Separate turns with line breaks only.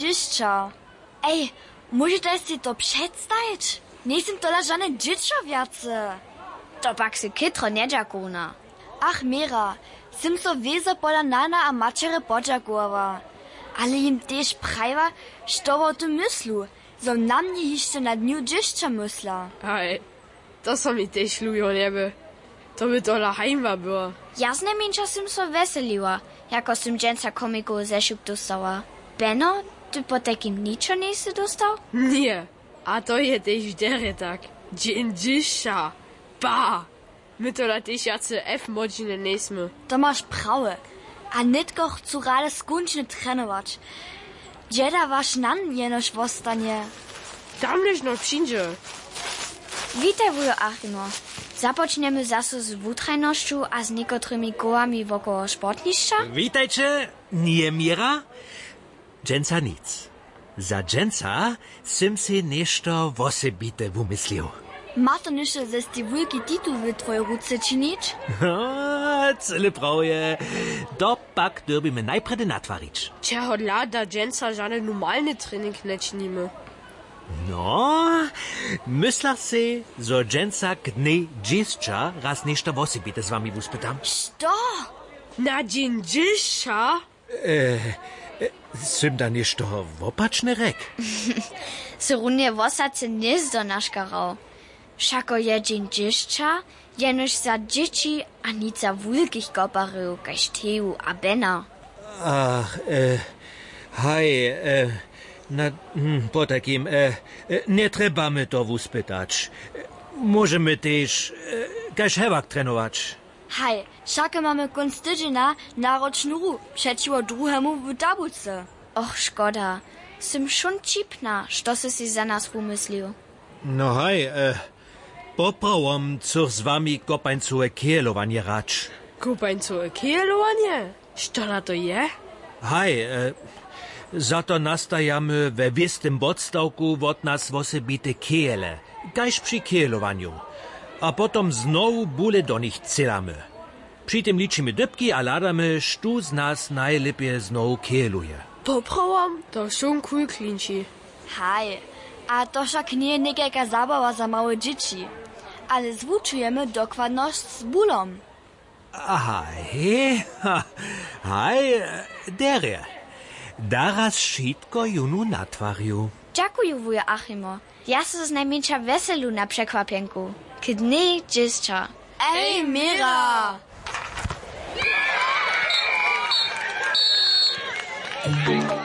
dziszcza. Ej, możecie si to przedstawić? Nie są to żadne dziecko wiace.
To pak si kytro nedżakuna.
Ach, Mira, sim so weze pola nana a mačere podžakowa. Ale im też prajva, što o tym myslu. So na mnie jeszcze na dniu dziszcza mysla.
Hej, to so mi też lujo nieby. To by to lahajma było.
Jasne minča sim so veseliła, jako sim dżęca komiku zeszuk dostała. Beno, ty po takim niczo nisi dostał?
Nie, a to je też dere tak. Dzień dzisza. Ba! My to na też jacy F-modziny nesmy.
To masz prawe. A nitko chcу rade skunčne trenować. Dzieda wasz nan jenoż wostanie.
Tam lež no przyjdzie.
Witaj, wujo Achimo. Započnemy zase z wutrajnością a z niekotrymi kołami wokoło sportniszcza?
Witajcie, nie Mira? Dżęca nic. Za dżęca sim si nešto wosebite wumyslił.
Ma to niщо ze sti wulki titul w twojej ruce czynić?
Cyle prawie. Dopak drbimy najpredy natwarić.
Tja, od lada dżęca żadne normalny trening nie czynimy.
No, myślach si, zo dżęca kdnej dziszcza raz nešto wosebite z wami wuspytam.
Što?
Na dzień dzisza?
Sim da nešto wopaczny rek.
Serunie wosace nis do naškarał. Všako je dzień dziszcza, jenož za dzieci a nic za wulkich koparył, kaž teju a bena.
Ach, hej, po takim, nie trebamy to wuspytać. Możemy też, kaž hewak trenować.
Hej, všako mamy konc tydziena na ročnuru, przeciwo druhému w tabuce.
Och, škoda. Sim šun čipna, što si za nas umyslil.
No hej, poprawom, co z wami kopańcuje kielowanie racz.
Kupańcowe kielowanie? Što na to je?
Hej, za to nastajamy we wiestym podstawku od nas wosebite kiele, kaž przy kielowaniu. A potom znowu bóle do nich celamy. Przy tym liczymy dybki a ladamy, sztu z nas najlepiej znowu kieluje.
Poprawom, to šun cool klinči.
Hej, a to však nie je niekajka zabawa za małe dzieci. Ale zwuczujemy dokładność z bólom.
Hej, hej, dere. Daraz šitko junu natvarju.
Dziękuję, wujo Achimo. Ja so z najmniejsza weselu na przekwapienku. Kdnej dziszcza.
Ej, Mira!
Thank you.